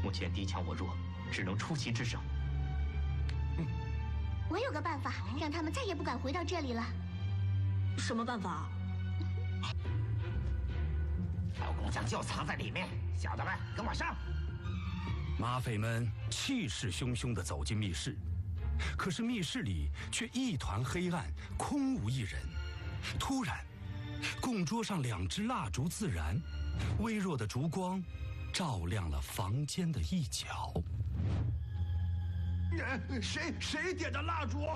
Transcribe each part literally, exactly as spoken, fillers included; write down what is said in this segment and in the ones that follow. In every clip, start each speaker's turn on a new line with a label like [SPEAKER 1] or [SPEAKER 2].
[SPEAKER 1] 目前敌强我弱，只能出奇制胜。
[SPEAKER 2] 嗯，我有个办法，让他们再也不敢回到这里了。
[SPEAKER 3] 什么办法？
[SPEAKER 4] 老工匠就藏在里面，小的们跟我上。
[SPEAKER 5] 马匪们气势汹汹地走进密室，可是密室里却一团黑暗，空无一人。突然，供桌上两支蜡烛自燃，微弱的烛光照亮了房间的一角。
[SPEAKER 6] 谁谁点的蜡烛？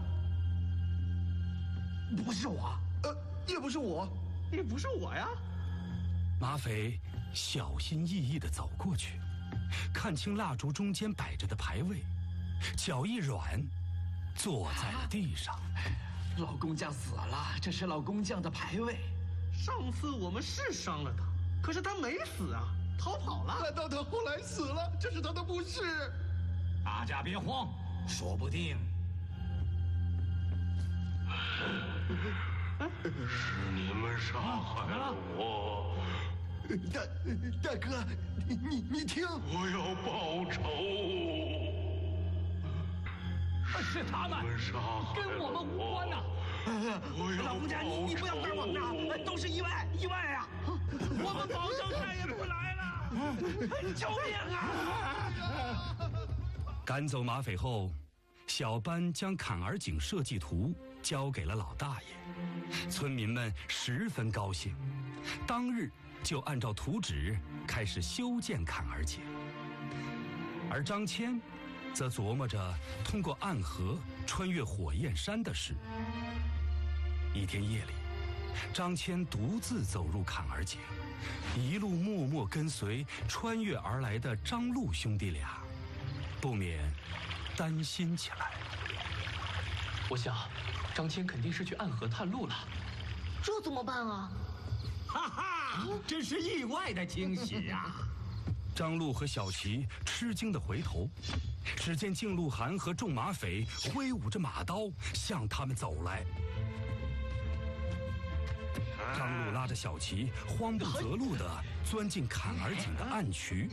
[SPEAKER 7] 不是我，
[SPEAKER 6] 呃，也不是我，
[SPEAKER 7] 也不是我呀。
[SPEAKER 5] 马匪小心翼翼地走过去，看清蜡烛中间摆着的牌位，脚一软，坐在了地上。
[SPEAKER 7] 老工匠死了，这是老工匠的牌位。
[SPEAKER 8] 上次我们是伤了他，可是他没死啊，逃跑了。
[SPEAKER 6] 难道他后来死了？这是他的不是。
[SPEAKER 4] 大家别慌，说不定
[SPEAKER 9] 是你们杀害了我。
[SPEAKER 6] 大大哥，你你你听，
[SPEAKER 9] 我要报仇。
[SPEAKER 4] 是他们，跟我们无关呐！
[SPEAKER 7] 老工匠，你你不要怪我们呐，都是意外，意外啊！
[SPEAKER 8] 我们保证再也不来了！
[SPEAKER 7] 救命啊！
[SPEAKER 5] 赶走马匪后，小班将坎儿井设计图交给了老大爷，村民们十分高兴，当日就按照图纸开始修建坎儿井。而张骞则琢磨着通过暗河穿越火焰山的事。一天夜里，张骞独自走入坎儿井，一路默默跟随穿越而来的张陆兄弟俩，不免担心起来。
[SPEAKER 1] 我想，张骞肯定是去暗河探路了。
[SPEAKER 3] 这怎么办啊？
[SPEAKER 4] 哈哈，真是意外的惊喜啊！
[SPEAKER 5] 张陆和小齐吃惊地回头，只见靳鹿晗和众马匪挥舞着马刀向他们走来。张陆拉着小齐慌不择路地钻进坎儿井的暗渠。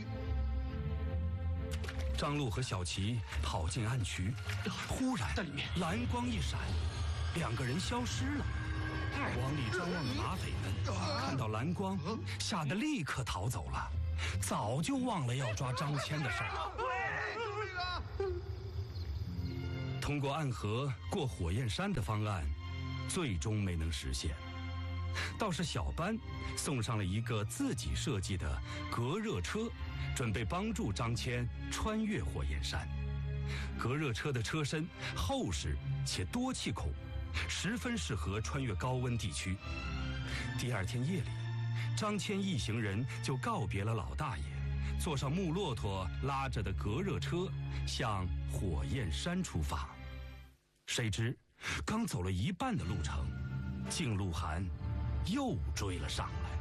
[SPEAKER 5] 张陆和小齐跑进暗渠，忽然蓝光一闪，两个人消失了。往里张望的马匪们看到蓝光，吓得立刻逃走了，早就忘了要抓张骞的事儿。通过暗河过火焰山的方案，最终没能实现。倒是小班送上了一个自己设计的隔热车，准备帮助张骞穿越火焰山。隔热车的车身厚实且多气孔，十分适合穿越高温地区。第二天夜里，张骞一行人就告别了老大爷，坐上木骆驼拉着的隔热车向火焰山出发。谁知刚走了一半的路程，靳鹿晗又追了上来。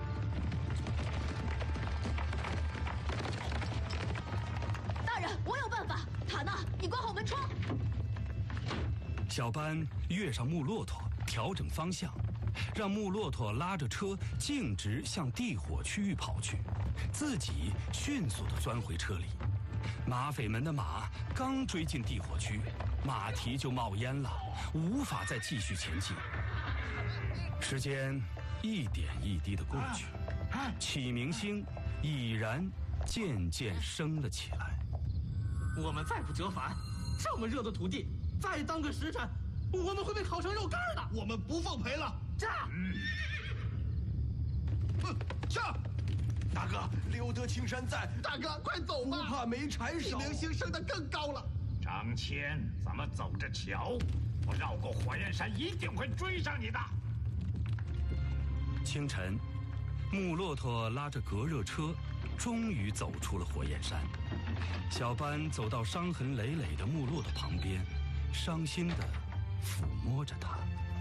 [SPEAKER 3] 大人，我有办法。塔纳，你关好门窗。
[SPEAKER 5] 小班跃上木骆驼，调整方向，让木骆驼拉着车径直向地火区域跑去，自己迅速地钻回车里。马匪们的马刚追进地火区，马蹄就冒烟了，无法再继续前进。时间一点一滴地过去，启明星已然渐渐升了起来。
[SPEAKER 8] 我们再不折返，这么热的土地，再当个时辰，我们会被烤成肉干的。
[SPEAKER 6] 我们不奉陪了，
[SPEAKER 8] 炸！
[SPEAKER 6] 嗯，下！
[SPEAKER 7] 大哥，留得青山在，
[SPEAKER 6] 大哥快走吧，
[SPEAKER 7] 不怕没柴烧。
[SPEAKER 6] 启明星升得更高了。
[SPEAKER 4] 张骞，咱们走着瞧，我绕过火焰山，一定会追上你的。
[SPEAKER 5] 清晨，木骆驼拉着隔热车，终于走出了火焰山。小班走到伤痕累累的木骆驼旁边，伤心地抚摸着它。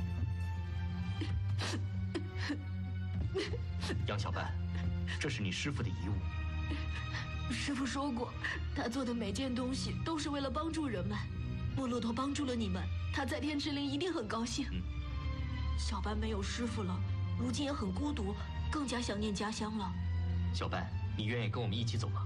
[SPEAKER 1] 杨小班，这是你师父的遗物。
[SPEAKER 3] 师父说过，他做的每件东西都是为了帮助人们。木骆驼帮助了你们，他在天之灵一定很高兴。
[SPEAKER 1] 嗯、
[SPEAKER 3] 小班没有师父了，如今也很孤独，更加想念家乡了。
[SPEAKER 1] 小班，你愿意跟我们一起走吗？